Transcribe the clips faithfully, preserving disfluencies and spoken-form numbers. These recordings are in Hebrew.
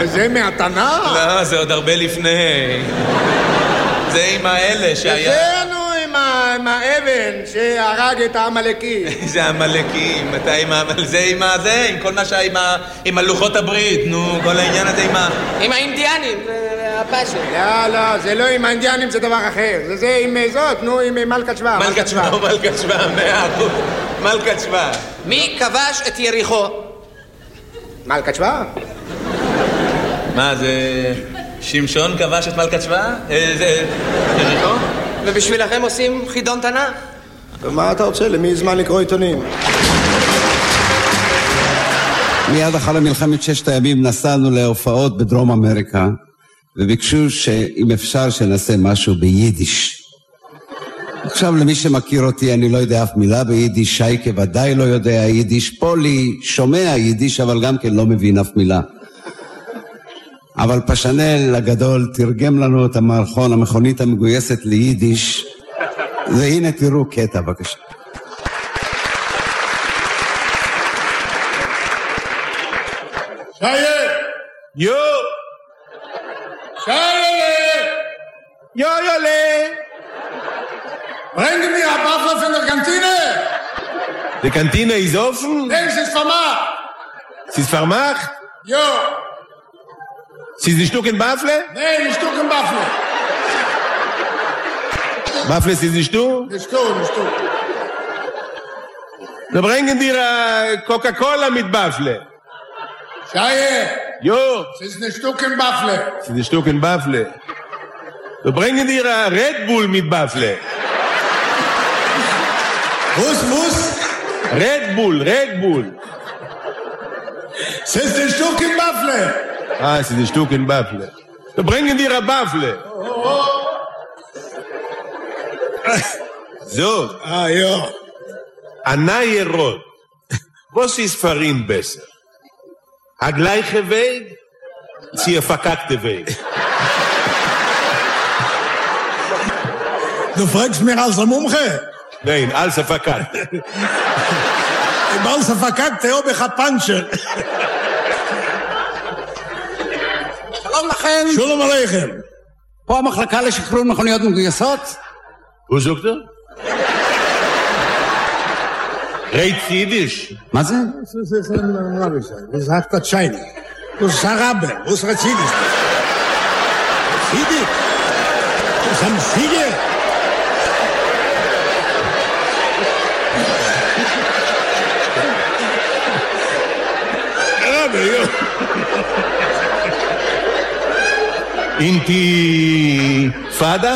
זה מהתנ"ך? לא, זה עוד הרבה לפני. זה עם האלה שהיה... זה נו עם האבן שהרג את העמלקים. זה העמלקים, אתה עם ה... זה עם הזה, עם כל מה שהיה עם הלוחות הברית, נו, כל העניין הזה עם ה... עם האינדיאנים, הפאשו. לא, לא, זה לא עם האינדיאנים, זה דבר אחר. זה זה עם זאת, נו, עם מלכת שבא. מלכת שבא, מלכת שבא, מאה אחוז. מלכת שבא. מי כבש את יריחו? מלכת שבא? מה, זה... שמשון כבש את מלכת שבא? זה... יריחו? ובשבילכם עושים חידון תנ"ך? ומה אתה רוצה? למי זמן לקרוא עיתונים? מיד אחרי מלחמת ששת הימים נסענו להופעות בדרום אמריקה, וביקשו שאם אפשר שנעשה משהו ביידיש. עכשיו למי שמכיר אותי אני לא יודע אף מילה ביידיש, שייקה ודאי לא יודע יידיש, פולי שומע יידיש אבל גם כן לא מבין אף מילה. אבל פשנל הגדול תרגם לנו את המערכון, המכונית המגויסת ליידיש, והנה תראו קטע בבקשה. שייך! יו! שייך! יו יולה! Bringen wir ein Buffalo von der Kantine? Die Kantine ist offen? Nein, sie ist vermacht. Sie ist vermacht? Jo. Sie ist ein Stück in Buffalo? Nein, ein Stück in Buffalo. Buffalo ist ein Stück? Ein Stück, ein Stück. Dann bringen wir Coca-Cola mit Buffalo. Scheiße. Jo. Sie ist ein Stück in Buffalo. Sie ist ein Stück in Buffalo. Dann bringen wir Red Bull mit Buffalo. Was, was? Red Bull, Red Bull. Sie ist ein Stück in Buffalo. Ah, sie ist ein Stück in Buffalo. Dann bringen wir ein Buffalo. Oh, oh. So. Ah, ja. Anaye Rot. Was ist für ihn besser? A gleiche Weg? Sie a verkackte Weg. Du fragst mir als ein Mumche? Nein, als er verkackt. Im als er verkackt, er habe ich ein Pancher. שלום לכם. שלום עליכם. פה המחלקה לשחרור מכוניות מגויסות? Wo sagt er? Reit Jiddisch. מה זה? Was sagt das Scheine? Was ist Araber? Was ist Jiddisch? Jiddisch? Was haben viele? Araber, ja. Intifada?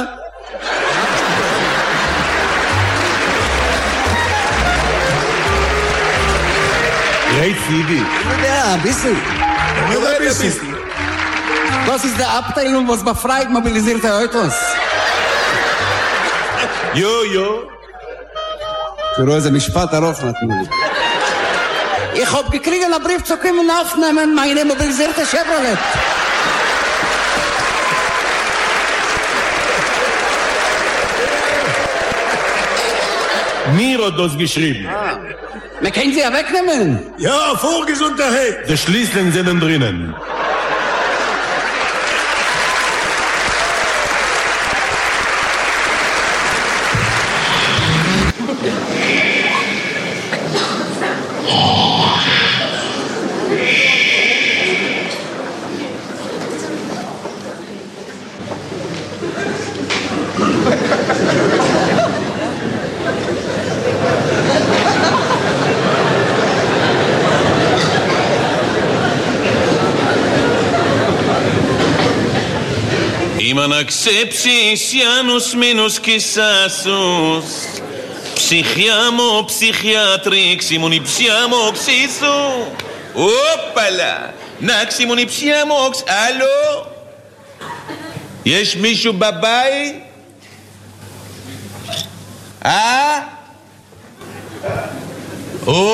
Reit Jiddisch. Ja, ein bisschen. Nur ein bisschen. Das ist der Abteilung, was befreit mobilisierte Autos. Jo, jo. תראו איזה משפט ארוך נתנו לי. Ich hab gekriegt einen Brief zu kommen aufnehmen, meine mobilisierte Chevrolet. Mir hat das geschrieben. Wir können sie ja wegnehmen. Ja, Vorgesundheit. Die Schließlen sind drinnen. אם אנקספסיסיאנוס מינוס קיססוס פסיכיאמו פסיכיאטריקסימוני פסיאמוקסיסו אופלה נקסימוני פסיאמוקס אלו יש מישהו בבית? אה? או?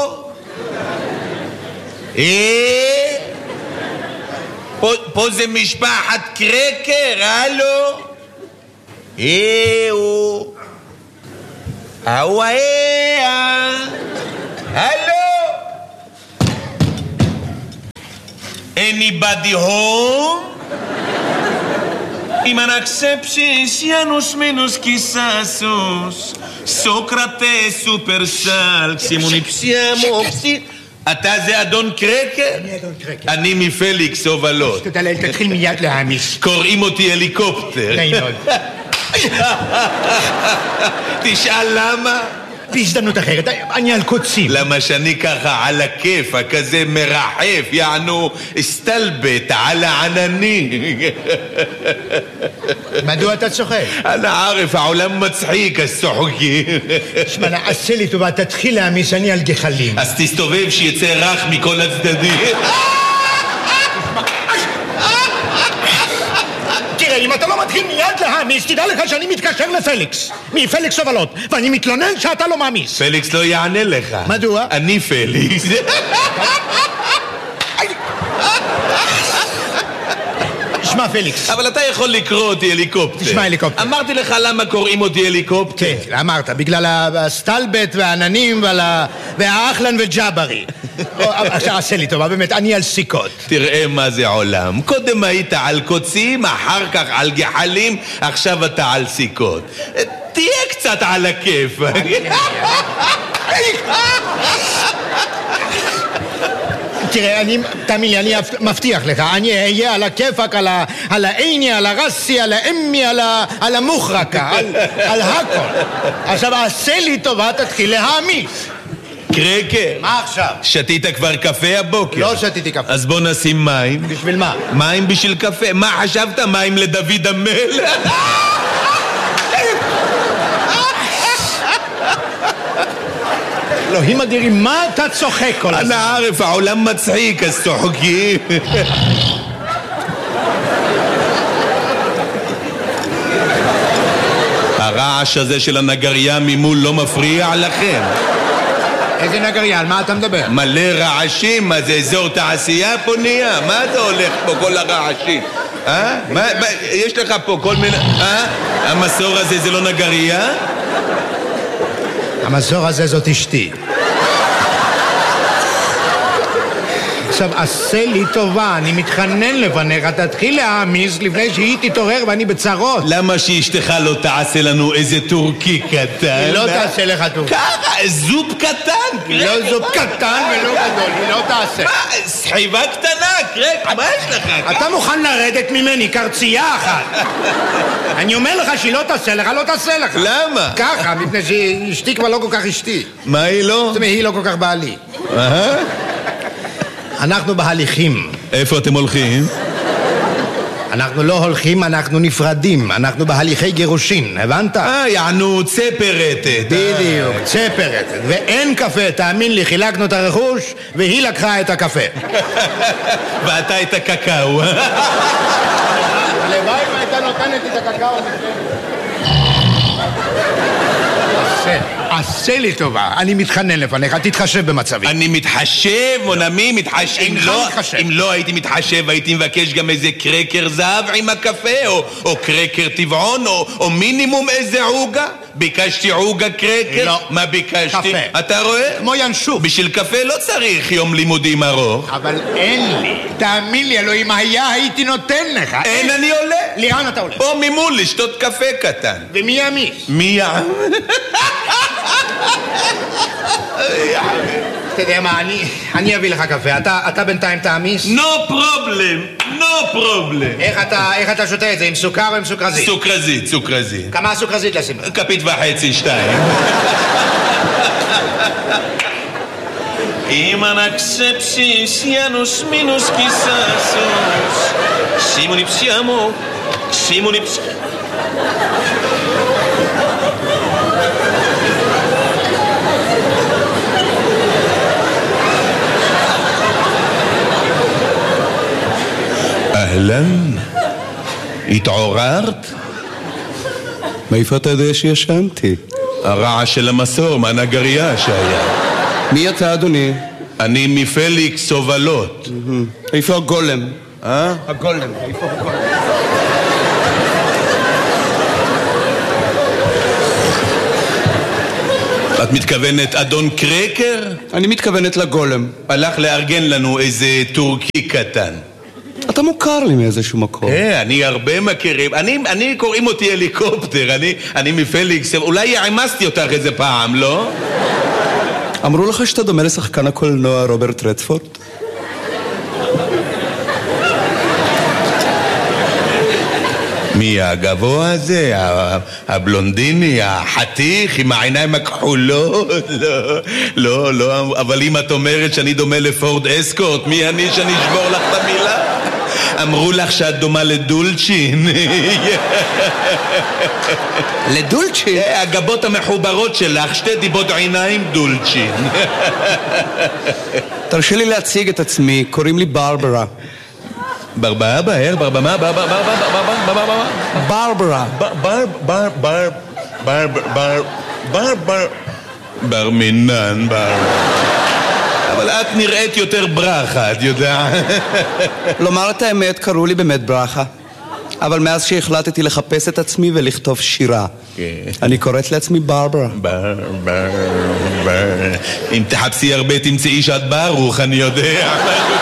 אה? פה, פה זה משפחת קרקר, הלו? אהו. אהו אה. הלו? Anybody home? אם אנקספשיש ינוש מינוש כיססוס סוקרטס סופרסל סימוני פסיאמו פסי אתה זה אדון קרקר? אני אדון קרקר. אני מפליקס הובלות. תדלל, תתחיל מיד להעמיס. קוראים אותי הליקופטר. נעים מאוד. תשאל למה? בהזדמנות אחרת, אני על קוצים. למה שאני ככה על הכיף, כזה מרחף, יענו סטלבט על הענני. מדוע אתה צוחק? אנא ערף, העולם מצחיק, אז צוחקים. שמע, עשה לי טובה, תתחיל להעמיס, אני על גחלים. אז תסתובב שיצא רך מכל הצדדים. תראה, אם אתה לא מתחיל מיד להעמיס, תדע לך שאני מתקשר לפליקס, מפליקס הובלות, ואני מתלונן שאתה לא מעמיס. פליקס לא יענה לך. מדוע? אני פליקס. תשמע פליקס. אבל אתה יכול לקרוא אותי הליקופטר. תשמע הליקופטר. אמרתי לך למה קוראים אותי הליקופטר? כן, אמרת, בגלל הסטלבט והעננים והאחלן וג'אברי. עכשיו עשה לי טובה, באמת, אני על סיכות. תראה מה זה עולם. קודם היית על קוצים, אחר כך על גחלים, עכשיו אתה על סיכות. תהיה קצת על הכיף. תראה, אני, תאמין לי, אני מבטיח לך, אני אהיה על הכיפק, על, ה, על העיני, על הרסי, על האמי, על, ה, על המוחרקה, על, על הכל. עכשיו, עשה לי טובה, תתחיל להעמיס. קרקר. מה עכשיו? שתית כבר קפה הבוקר? לא שתיתי קפה. אז בוא נשים מים. בשביל מה? מים בשביל קפה. מה חשבת? מים לדוד המלך? אלוהים אדירים, מה אתה צוחק כל הזמן? אנא ערף, העולם מצחיק, אז צוחקים. הרעש הזה של הנגריה ממול לא מפריע לכם? איזה נגריה? על מה אתה מדבר? מלא רעשים, מה זה אזור תעשייה פה נהיה? מה זה הולך פה כל הרעשים? אה? מה, מה, יש לך פה כל מיני... אה? המסור הזה זה לא נגריה? המסור הזה זאת אשתי. עכשיו, עשה לי טובה, אני מתחנן לפניך, תתחיל להעמיס לפני שהיא תתעורר ואני בצרות. למה שאשתך לא תעשה לנו איזה טורקי קטן? היא לא תעשה לך טורקי. ככה, זופ קטן. לא זופ קטן ולא גדול, היא לא תעשה. מה, סחיבה קטנה, קרק, מה יש לך? אתה מוכן לרדת ממני, קרצייה אחת. אני אומר לך שהיא לא תעשה לך, לא תעשה לך. למה? ככה, מפני שאשתי כבר לא כל כך אשתי. מה היא לא? זאת אומרת, היא לא כל כך בעלי. אהה. אנחנו בהליכים. איפה אתם הולכים? אנחנו לא הולכים, אנחנו נפרדים. אנחנו בהליכי גירושין, הבנת? אה, יענו צפרתת. בדיוק, צפרתת. ואין קפה, תאמין לי, חילקנו את הרכוש והיא לקחה את הקפה. ואתה את הקקאו. הלוואי והייתה נותנת את הקקאו. עשה לי טובה, אני מתחנן לפניך, תתחשב במצבי. אני מתחשב, מונמי, מתחשב. אם לא, אם לא הייתי מתחשב, הייתי מבקש גם איזה קרקר זהב עם הקפה, או, או קרקר טבעון, או, או מינימום איזה עוגה. ביקשתי עוגה קרקר? לא. מה ביקשתי? קפה. אתה רואה? כמו ינשוף. בשביל קפה לא צריך יום לימודים ארוך. אבל אין לי. תאמין לי, אלוהים, היה הייתי נותן לך. אין, אני עולה. לאן אתה עולה? פה ממול לשתות קפה קטן. ומי יעמיס? מי יעמיס? אתה יודע מה, אני, אני אביא לך קפה. אתה, אתה בינתיים תעמיס? No problem, no problem. איך אתה, איך אתה שותה את זה? עם סוכר או עם סוכרזית? סוכרזית, סוכרזית. כמה סוכרזית לשים? כפית וחצי, שתיים. אם אנקספשיש ינוש מינוש כיססוס שימוני פשיאמו שימוני פשיאמו אהלן, התעוררת? מאיפה אתה יודע שישנתי? הרעש של המסור, מהנגריה שהיה. מי אתה, אדוני? אני מפליקס הובלות. איפה הגולם? אה? הגולם, איפה הגולם? את מתכוונת אדון קרקר? אני מתכוונת לגולם. הלך לארגן לנו איזה טורקי קטן. אתה מוכר לי מאיזשהו מקום. אה, אני הרבה מכירים. אני, אני קוראים אותי הליקופטר, אני, אני מפליקס. אולי יעמסתי אותך איזה פעם, לא? אמרו לך שאתה דומה לשחקן הקולנוע רוברט רדפורד? מי הגבוה הזה? הבלונדיני, החתיך עם העיניים הכחולות? לא, לא, לא, אבל אם את אומרת שאני דומה לפורד אסקורט, מי אני שאני אשבור לך את המילה? אמרו לך שאת דומה לדולצ'ין. לדולצ'ין? הגבות המחוברות שלך, שתי דיבות עיניים דולצ'ין. תרשה לי להציג את עצמי, קוראים לי ברברה. ברברה, בהר, ברברה, מה? ברברה, ברברה, ברברה. בר, בר, בר, בר, בר, בר, בר, בר מינן, בר. אבל את נראית יותר ברכה, את יודעת? לומר את האמת, קראו לי באמת ברכה. אבל מאז שהחלטתי לחפש את עצמי ולכתוב שירה, אני קוראת לעצמי ברברה. בר, בר, בר. אם תחפשי הרבה תמצאי שאת ברוך, אני יודע.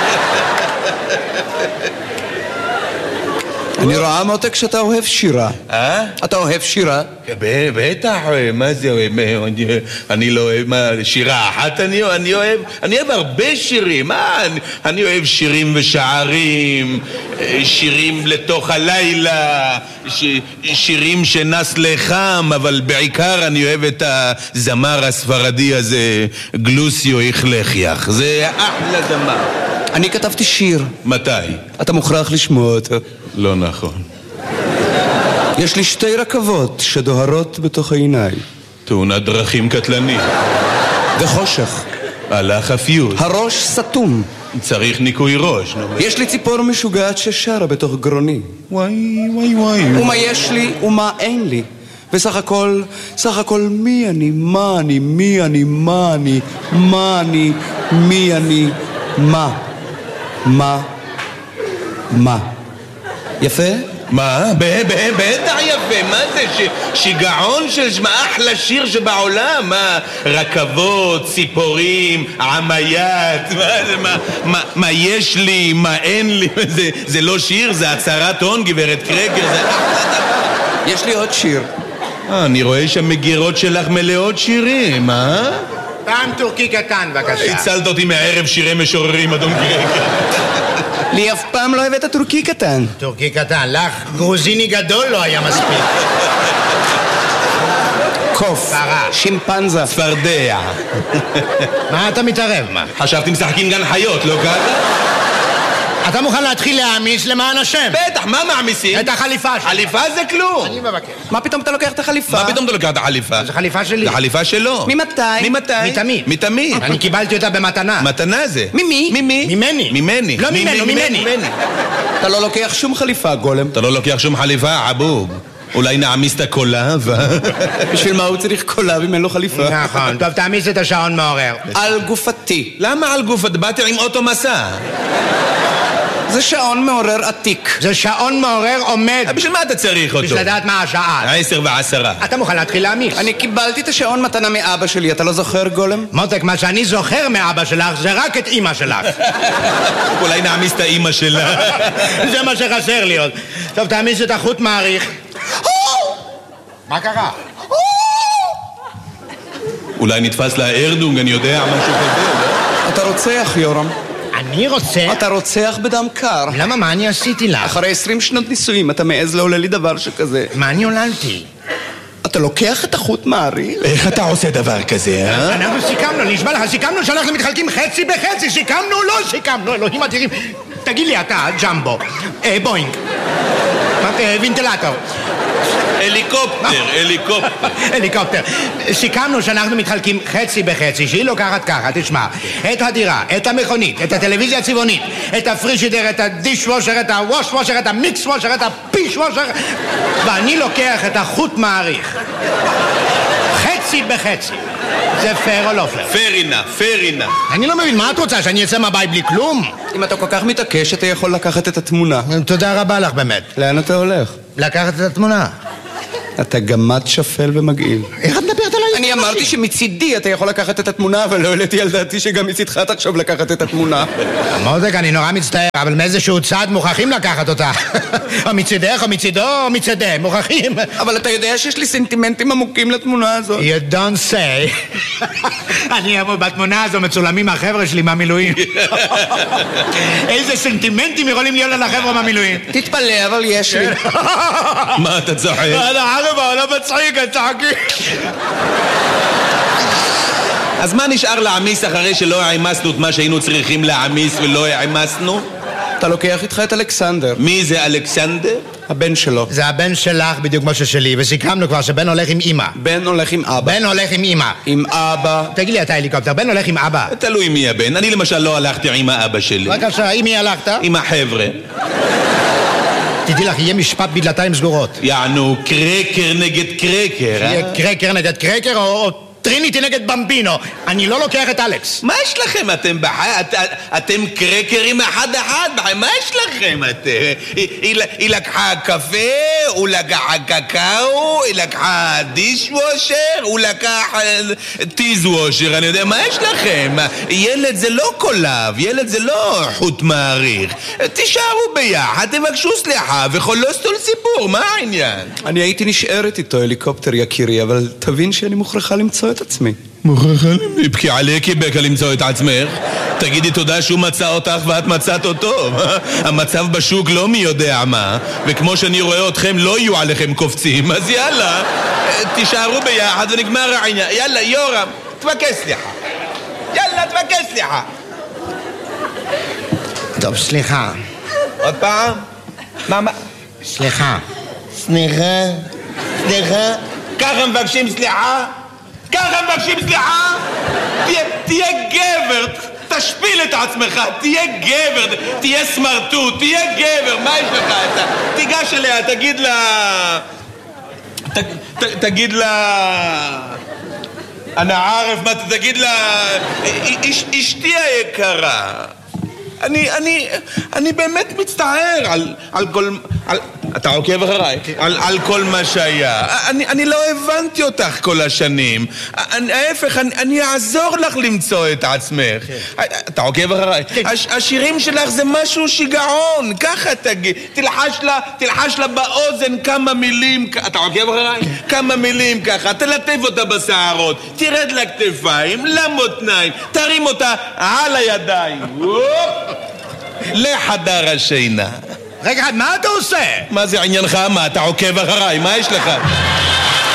אני רואה מותק שאתה אוהב שירה. אה? אתה אוהב שירה? בטח, מה זה אוהב? אני לא אוהב, מה, שירה אחת אני אוהב? אני אוהב, אני אוהב הרבה שירים. מה? אני אוהב שירים ושערים, שירים לתוך הלילה, שירים שנס לחם, אבל בעיקר אני אוהב את הזמר הספרדי הזה, גלוסיו יחלחיח. זה אחלה זמר. אני כתבתי שיר. מתי? אתה מוכרח לשמוע אותו. לא נכון. יש לי שתי רכבות שדוהרות בתוך העיניים. תאונת דרכים קטלנית. וחושך. הלך הפיוט. הראש סתום. צריך ניקוי ראש. יש לי ציפור משוגעת ששרה בתוך גרוני. וואי וואי וואי. ומה יש לי ומה אין לי. וסך הכל, סך הכל מי אני, מה אני, מי אני, מה אני, מה אני, מי אני, מה, מה, מה. יפה? מה? בטח יפה, מה זה? שיגעון של אחלה שיר שבעולם, מה? רכבות, ציפורים, עמיית, מה יש לי, מה אין לי, זה לא שיר, זה הצהרת הון, גברת קרקר, זה אחלה דבר. יש לי עוד שיר. אני רואה שהמגירות שלך מלאות שירים, אה? פעם טורקי קטן, בבקשה. הצלת אותי מהערב שירי משוררים, אדון קרקר. לי אף פעם לא הבאת טורקי קטן. טורקי קטן, לך גרוזיני גדול לא היה מספיק. קוף, שימפנזה, צפרדע. מה אתה מתערב, מה? חשבתי משחקים גן חיות, לא ככה? אתה מוכן להתחיל להעמיס למען השם? בטח, מה מעמיסים? את החליפה שלי. חליפה זה כלום. אני מבקש. מה פתאום אתה לוקח את החליפה? מה פתאום אתה לוקח את החליפה? זו חליפה שלי. זו חליפה שלו. ממתי? ממתי? מתמיד. מתמיד. אני קיבלתי אותה במתנה. מתנה זה. ממי? ממי? ממני. ממני. לא ממנו, ממני. אתה לא לוקח שום חליפה, גולם. אתה לא לוקח שום חליפה, עבוב. אולי נעמיס את הקולב? בשביל מה הוא צריך קולב אם אין לו חליפה? נכון. טוב, תעמיס את השעון מעורר. על גופתי. למה על גופת? באתי עם אוטו מסע. זה שעון מעורר עתיק. זה שעון מעורר עומד. בשביל מה אתה צריך אותו? בשביל לדעת מה השעה. עשר ועשרה. אתה מוכן להתחיל להעמיס. אני קיבלתי את השעון מתנה מאבא שלי, אתה לא זוכר, גולם? מותק, מה שאני זוכר מאבא שלך זה רק את אמא שלך. אולי נעמיס את האמא שלה. זה מה שחסר לי עוד. טוב, תעמיס את החוט מעריך. מה קרה? אולי נתפס לה ארדונג, אני יודע, משהו כזה, לא? אתה רוצח, יורם. אני רוצה... אתה רוצח בדם קר. למה? מה אני עשיתי לך? אחרי עשרים שנות נישואים אתה מעז לעולה לי דבר שכזה. מה אני עוללתי? אתה לוקח את החוט מעריך? איך אתה עושה דבר כזה, אה? אנחנו סיכמנו, נשבע לך, סיכמנו שאנחנו מתחלקים חצי בחצי, סיכמנו, לא סיכמנו, אלוהים אדירים. תגיד לי אתה, ג'מבו, בוינג, וינטלטור. הליקופטר, הליקופטר. הליקופטר. סיכמנו שאנחנו מתחלקים חצי בחצי, שהיא לוקחת ככה, תשמע, את הדירה, את המכונית, את הטלוויזיה הצבעונית, את הפרישידר, את הדיש וושר, את הווש וושר, את המיקס וושר, את הפיש וושר, ואני לוקח את החוט מעריך. חצי בחצי. זה פייר או לא פייר? פרינה, פרינה. אני לא מבין, מה את רוצה, שאני אצא מהבית בלי כלום? אם אתה כל כך מתעקש, אתה יכול לקחת את התמונה. תודה רבה לך באמת. לאן אתה הולך? לקחת את התמונה. אתה גמד שפל ומגעיל. איך את מדברת עליי? אני אני אמרתי שמצידי אתה יכול לקחת את התמונה, אבל לא העליתי על דעתי שגם מצידך תחשוב לקחת את התמונה. מותק, אני נורא מצטער, אבל מאיזשהו צד מוכרחים לקחת אותה. או מצידך, או מצידו, או מצידי, מוכרחים. אבל אתה יודע שיש לי סנטימנטים עמוקים לתמונה הזאת. You don't say. אני בתמונה הזו מצולמים החבר'ה שלי מהמילואים. איזה סנטימנטים יכולים להיות על החבר'ה מהמילואים? תתפלא, אבל יש לי. מה אתה צוחק? אתה ערבה, לא מצחיק, אני צחקי. אז מה נשאר להעמיס אחרי שלא העמסנו את מה שהיינו צריכים להעמיס ולא העמסנו? אתה לוקח איתך את אלכסנדר. מי זה אלכסנדר? הבן שלו. זה הבן שלך בדיוק כמו ששלי, וסיכמנו כבר שבן הולך עם אמא. בן הולך עם אבא. בן הולך עם אמא. עם אבא. תגיד לי, אתה הליקופטר, בן הולך עם אבא. תלוי מי הבן. אני למשל לא הלכתי עם האבא שלי. בבקשה, עם מי הלכת? עם החבר'ה. תדעי לך, יהיה משפט בדלתיים סגורות. יענו, קרקר נגד קרקר, אה? יהיה קרקר נגד קרקר או טריניטי נגד במבינו. אני לא לוקח את אלכס. מה יש לכם? אתם בחי... את, אתם קרקרים אחד אחד בחי... מה יש לכם? את... היא, היא, היא לקחה קפה, הוא לקח קקאו, היא לקחה דישוושר, הוא לקח טיזוושר, אני יודע, מה יש לכם? ילד זה לא קולב, ילד זה לא חוט מעריך. תישארו ביחד, תבקשו סליחה ולא סתול סיפור, מה העניין? אני הייתי נשארת איתו, הליקופטר יקירי, אבל תבין שאני מוכרחה למצוא את עצמי. מוכרחה לבכי עליקי בקה למצוא את עצמך. תגידי תודה שהוא מצא אותך ואת מצאת אותו. המצב בשוק לא מי יודע מה, וכמו שאני רואה אתכם לא יהיו עליכם קופצים, אז יאללה, תישארו ביחד ונגמר העניין. יאללה, יורם, תבקש סליחה. יאללה, תבקש סליחה. טוב, סליחה. עוד פעם? מה, מה? סליחה. סליחה? סליחה? ככה מבקשים סליחה? ככה מבקשים סליחה? תהיה, תהיה גבר, תשפיל את עצמך, תהיה גבר, תהיה סמרטוט, תהיה גבר, מה יש לך? אתה, תיגש אליה, תגיד לה... ת, ת, תגיד לה... אני ערף, מה, תגיד לה... אש, אשתי היקרה, אני, אני, אני באמת מצטער על, על כל... על, אתה עוקב אחריי? על, על כל מה שהיה. אני, אני לא הבנתי אותך כל השנים. אני, ההפך, אני, אני אעזור לך למצוא את עצמך. אתה עוקב אחריי? הש, השירים שלך זה משהו שיגעון. ככה תגיד. תלחש לה, תלחש לה באוזן כמה מילים. אתה עוקב אחריי? כמה מילים ככה. תלטף אותה בשערות. תרד לכתפיים, למותניים. תרים אותה על הידיים. לחדר השינה. רגע, מה אתה עושה? מה זה עניינך? מה, אתה עוקב אחריי? מה יש לך?